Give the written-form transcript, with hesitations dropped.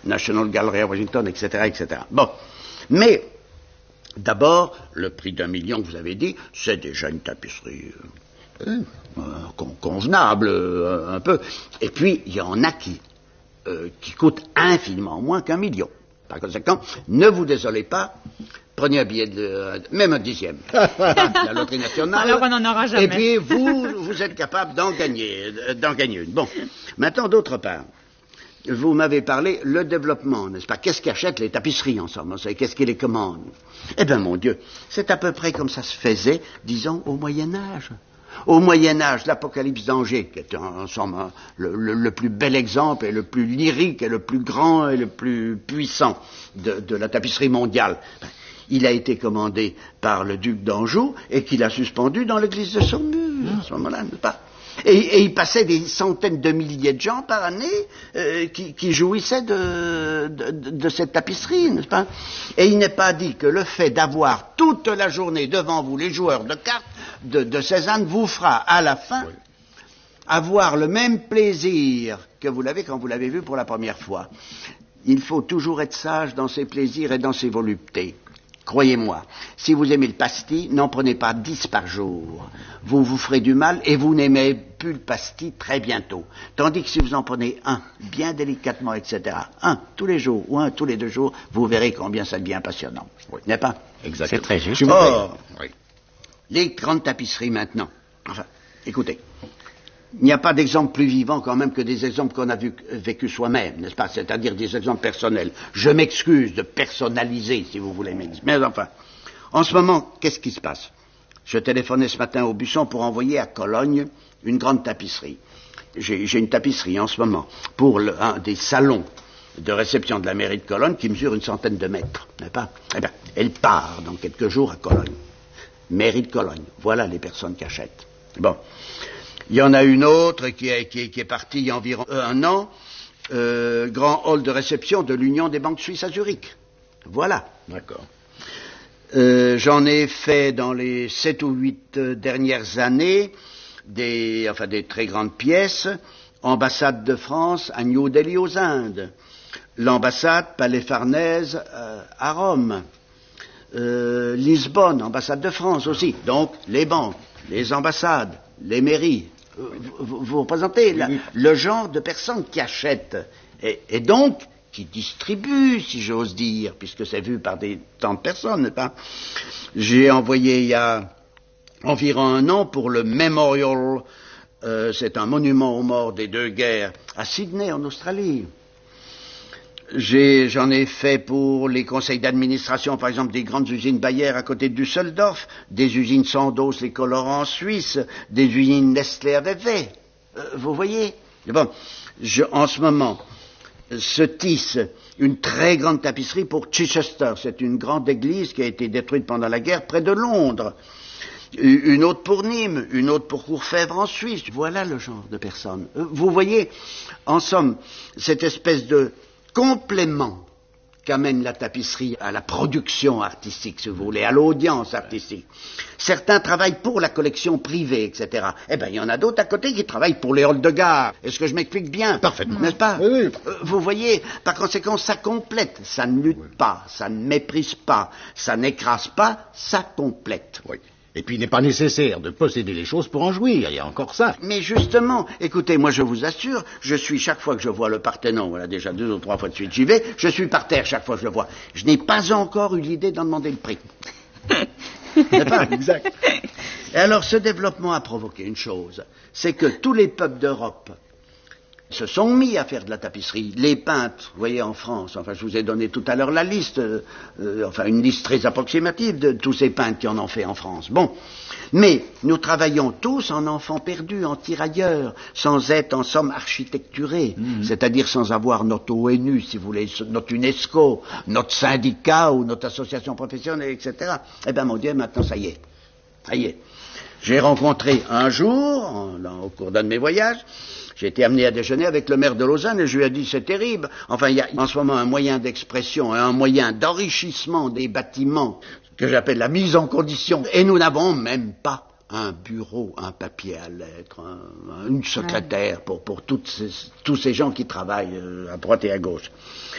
National Gallery à Washington, etc., etc. Bon, mais d'abord, le prix d'1 million que vous avez dit, c'est déjà une tapisserie convenable, un peu. Et puis, il y en a qui coûtent infiniment moins qu'1 million. Par conséquent, ne vous désolez pas, prenez un billet même un dixième, la loterie nationale. Alors on n'en aura jamais. Et puis, vous êtes capable d'en gagner une. Bon, maintenant, d'autre part, vous m'avez parlé le développement, n'est-ce pas? Qu'est-ce qu'achètent les tapisseries ensemble? Qu'est-ce qui les commande? Eh bien, mon Dieu, c'est à peu près comme ça se faisait, disons, au Moyen-Âge. Au Moyen-Âge, l'Apocalypse d'Angers, qui est en somme le plus bel exemple et le plus lyrique et le plus grand et le plus puissant de la tapisserie mondiale, il a été commandé par le duc d'Anjou et qu'il a suspendu dans l'église de Saumur, à ce moment-là, n'est-ce pas? Et il passait des centaines de milliers de gens par année qui jouissaient de cette tapisserie, n'est-ce pas? Et il n'est pas dit que le fait d'avoir toute la journée devant vous les joueurs de cartes de Cézanne vous fera à la fin avoir le même plaisir que vous l'avez quand vous l'avez vu pour la première fois. Il faut toujours être sage dans ses plaisirs et dans ses voluptés. Croyez-moi, si vous aimez le pastis, n'en prenez pas 10 par jour. Vous vous ferez du mal et vous n'aimez plus le pastis très bientôt. Tandis que si vous en prenez un, bien délicatement, etc., un tous les jours ou un tous les 2 jours, vous verrez combien ça devient passionnant. Oui. N'est-ce pas? Exactement. C'est très juste. Or, les grandes tapisseries maintenant, enfin, écoutez, il n'y a pas d'exemple plus vivant quand même que des exemples qu'on a vécu soi-même, n'est-ce pas? C'est-à-dire des exemples personnels. Je m'excuse de personnaliser, si vous voulez, mais enfin, en ce moment, qu'est-ce qui se passe? Je téléphonais ce matin au Busson pour envoyer à Cologne une grande tapisserie. J'ai une tapisserie en ce moment pour un des salons de réception de la mairie de Cologne qui mesure une centaine de mètres, n'est-ce pas? Eh bien, elle part dans quelques jours à Cologne. Mairie de Cologne, voilà les personnes qui achètent. Bon. Il y en a une autre qui est partie il y a environ 1 an, grand hall de réception de l'Union des banques suisses à Zurich. Voilà. D'accord. J'en ai fait dans les 7 ou 8 dernières années des très grandes pièces. Ambassade de France à New Delhi aux Indes. L'ambassade Palais Farnèse à Rome. Lisbonne, ambassade de France aussi. Donc, les banques, les ambassades, les mairies. Vous représentez le genre de personnes qui achètent et donc qui distribuent, si j'ose dire, puisque c'est vu par tant de personnes, n'est-ce pas? J'ai envoyé il y a environ 1 an pour le Memorial, c'est un monument aux morts des 2 guerres, à Sydney, en Australie. J'en ai fait pour les conseils d'administration, par exemple, des grandes usines Bayer à côté de Düsseldorf, des usines Sandoz, les colorants en Suisse, des usines Nestlé à Vevey. Vous voyez? Bon, en ce moment, se tisse une très grande tapisserie pour Chichester. C'est une grande église qui a été détruite pendant la guerre près de Londres. Une autre pour Nîmes, une autre pour Courfèvre en Suisse. Voilà le genre de personnes. Vous voyez, en somme, cette espèce de complément qu'amène la tapisserie à la production artistique, si vous voulez, à l'audience artistique. Certains travaillent pour la collection privée, etc. Eh bien, il y en a d'autres à côté qui travaillent pour les halls de gare. Est-ce que je m'explique bien? Parfaitement. N'est-ce pas? Oui. Vous voyez, par conséquent, ça complète. Ça ne lutte pas, ça ne méprise pas, ça n'écrase pas, ça complète. Oui. Et puis il n'est pas nécessaire de posséder les choses pour en jouir, il y a encore ça. Mais justement, écoutez, moi je vous assure, je suis chaque fois que je vois le Parthénon, voilà déjà 2 ou 3 fois de suite j'y vais, je suis par terre chaque fois que je le vois. Je n'ai pas encore eu l'idée d'en demander le prix. N'est-ce pas? Exact. Et alors ce développement a provoqué une chose, c'est que tous les peuples d'Europe se sont mis à faire de la tapisserie. Les peintres, vous voyez, en France, enfin je vous ai donné tout à l'heure la liste, une liste très approximative de tous ces peintres qui en ont fait en France. Bon, mais nous travaillons tous en enfants perdus, en tirailleurs, sans être en somme architecturés, c'est-à-dire sans avoir notre ONU, si vous voulez, notre UNESCO, notre syndicat ou notre association professionnelle, etc. Eh bien mon Dieu, maintenant ça y est. J'ai rencontré un jour, au cours d'un de mes voyages, j'ai été amené à déjeuner avec le maire de Lausanne et je lui ai dit c'est terrible. Enfin, il y a en ce moment un moyen d'expression et un moyen d'enrichissement des bâtiments que j'appelle la mise en condition. Et nous n'avons même pas un bureau, un papier à lettres, une secrétaire pour tous ces gens qui travaillent à droite et à gauche.